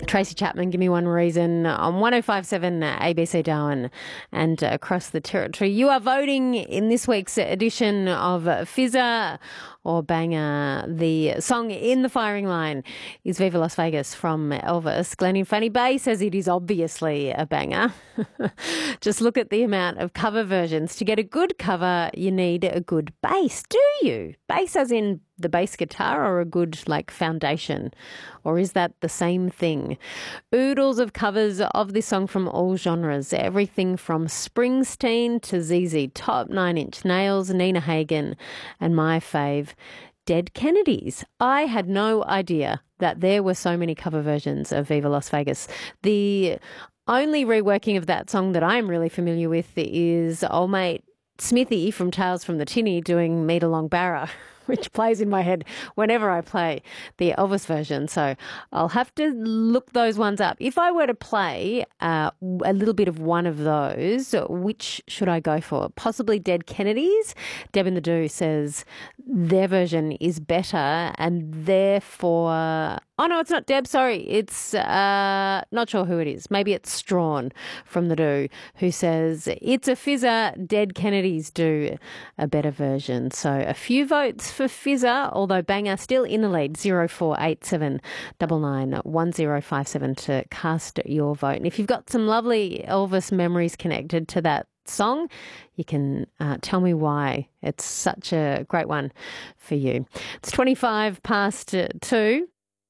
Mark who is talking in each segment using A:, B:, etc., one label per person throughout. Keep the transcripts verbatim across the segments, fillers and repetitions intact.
A: Tracy Chapman, Give Me One Reason on one oh five point seven A B C Darwin and across the territory. You are voting in this week's edition of Fizzer or Banger. The song in the firing line is Viva Las Vegas from Elvis. Glenn in Fanny Bay says it is obviously a banger. Just look at the amount of cover versions. To get a good cover, you need a good bass, do you? Bass as in the bass guitar, or a good like foundation? Or is that the same thing? Oodles of covers of this song from all genres. Everything from Springsteen to Z Z Top, Nine Inch Nails, Nina Hagen, and my fave, Dead Kennedys. I had no idea that there were so many cover versions of Viva Las Vegas. The only reworking of that song that I'm really familiar with is old mate Smithy from Tales from the Tinny doing Meet Along Barra, which plays in my head whenever I play the Elvis version. So I'll have to look those ones up. If I were to play uh, a little bit of one of those, which should I go for? Possibly Dead Kennedys. Deb in the Do says their version is better and therefore... Oh, no, it's not Deb. Sorry. It's uh, not sure who it is. Maybe it's Strawn from the Do who says it's a fizzer. Dead Kennedys do a better version. So a few votes for Fizzer, although Banger still in the lead. zero four eight seven nine nine one zero five seven to cast your vote. And if you've got some lovely Elvis memories connected to that song, you can uh, tell me why it's such a great one for you. It's twenty-five past two.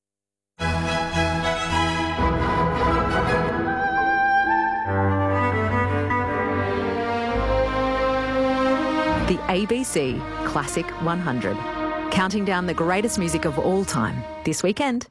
B: The A B C Classic one hundred, counting down the greatest music of all time this weekend.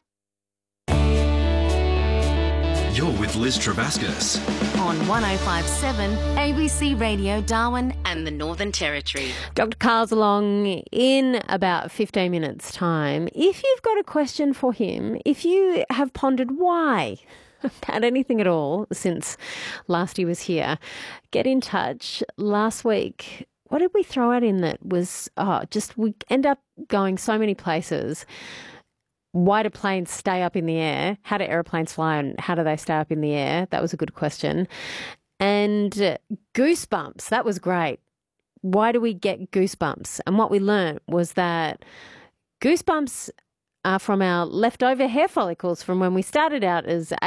C: You're with Liz Travascus
D: on one oh five point seven A B C Radio Darwin and the Northern Territory.
A: Doctor Carl's along in about fifteen minutes' time. If you've got a question for him, if you have pondered why about anything at all since last he was here, get in touch. Last week, what did we throw out in that was, oh, just we end up going so many places. Why do planes stay up in the air? How do airplanes fly and how do they stay up in the air? That was a good question. And uh, goosebumps, that was great. Why do we get goosebumps? And what we learnt was that goosebumps are from our leftover hair follicles from when we started out as